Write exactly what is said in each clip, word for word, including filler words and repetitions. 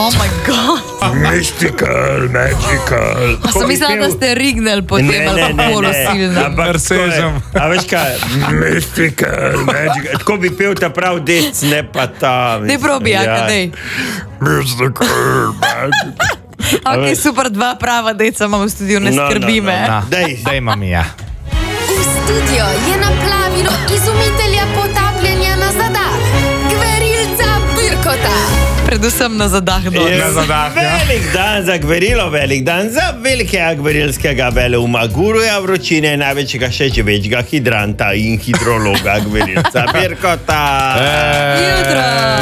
Oh my god. Mystical, magical. A sem mislila, da ste rignili potem ali pa polosilno. Narcizem. A veš kaj? Mystical, magical. Tako bi pel ta prav dec, ne pa ta. Dej probi, Jaka, dej. Mystical, magical. Ok, super, dva prava deca imam v studiu, ne skrbi me. Dej. Dej, mamija. V studio je naplavilo izumitelja potapljanja na zadah, Gverilca Birkota. Predvsem na zadah dol. Na zadah, ja. Velik dan za Gverilo, velik dan za velikega gverilskega veleuma, guruja vročine, največjega še živečega hidranta in hidrologa Gverilca Birkota. Jutro.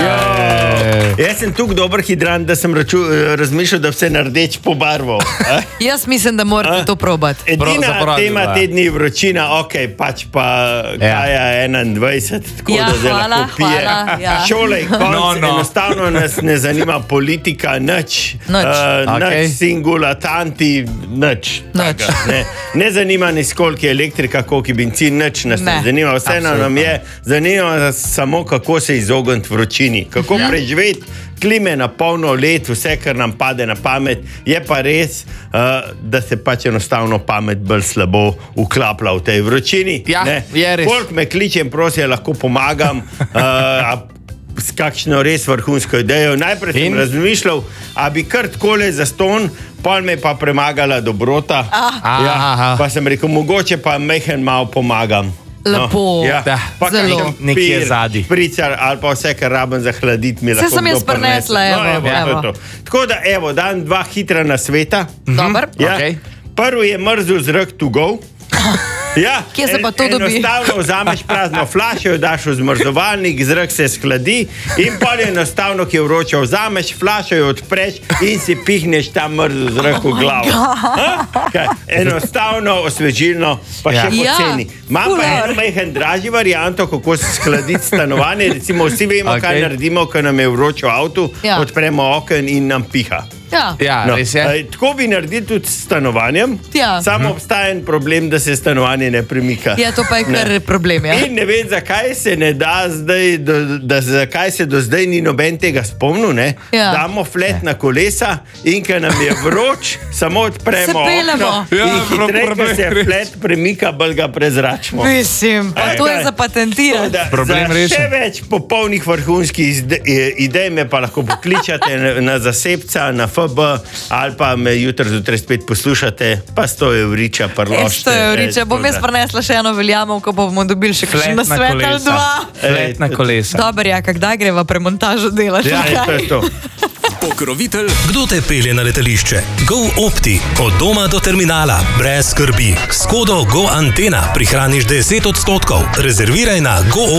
Jaz sem tukaj dober hidrant, da sem raču, razmišljal, da vse nardeč pobarval. Jaz mislim, da morate to probati. Edina Zapravljala. tema te dni vročina, ok, pač pa Kaja enaindvajset, tako Ja, da zdaj hvala, lahko pije. hvala, ja. Šole, konc, No, no. enostavno nas ne zanima politika, nič, Nič. uh, Okej. nič singulatanti, nič. Nič. Taka, Ne, ne zanima nas, koliko je elektrika, koliko je benzin, nič nas ne, Ne. ne zanima. Vseeno nam je, zanima nas samo, kako se izogniti vročini, kako Ja. preživeti klime na polno let, vse, kar nam pade na pamet. Je pa res, uh, da se pač enostavno pamet bolj slabo uklaplja v tej vročini. Ja, ne. je res. Folk me kliče in prosi, da lahko pomagam. Uh, s kakšno res vrhunsko idejo. Najprej sem In? razmišljal, a bi kar takole za ston, pol me je pa premagala dobrota. Aha. Ja, pa sem rekel, mogoče pa mehen malo pomagam. Lepo. ja. Da, Pa zelo. kakšen Nekje pir, zadaj. špricar ali pa vse, kar rabim za hladiti, mi Saj lahko sem jaz kdo prinese. prinesla, evo, No, evo, evo. to je to. Tako da, evo, dan dva hitra nasveta. Dobar. Ja. Okej. Prvi je mrzel zrak to go. Ja, Kje se pa to en- dobi? Enostavno vzameš prazno flašo, jo daš v zmrzovalnik, zrak se shladi in pol je enostavno, ki je vroče, vzameš flašo, jo odpreš in si pihneš ta mrzel zrak v glavo. Ha? Kaj? Enostavno, osvežilno, pa Ja. še poceni. Ja, Imam pa ful. eno majhen dražji varianto, kako se shladiti stanovanje. Recimo vsi vemo, okay. kaj Okej. naredimo, ko nam je vroče v avtu, Ja. odpremo oken in nam piha. Ja. Ja, No, res je. ej, tako bi naredili tudi s stanovanjem, Ja. samo obstaja en problem, da se stanovanje ne premika. Ja, to pa je kar problem, ja. In ne vem, zakaj se ne da zdaj, do, da, zakaj se do zdaj ni noben tega spomnil. Ne? Ja. Damo flet na kolesa in ker nam je vroč, samo odpremo Se peljemo. okno Ja, in prav hitreje, ko problem, se res. flet premika, bolj ga prezračimo. Mislim, pa Aj, to je kaj? za patentirati. Da, Problem za rešen. še več popolnih vrhunskih izde- eh, idej me pa lahko pokličate na, na zasebca, na F B ali pa me jutri zjutraj spet poslušate, pa sto evriča prlošte. Esto je vriče, bom jaz prinesla še eno veljamovko, pa bomo dobili še kakšen Flet na nasvet ali kolesa. dva. Flet na kolesa. Dobar, ja, kdaj greva premontažo delati? Ja, to je to. Pokrovitelj, kdo te pelje na letališče? Go Opti, od doma do terminala, brez skrbi. S kodo Go Antena prihraniš deset odstotkov. Rezerviraj na go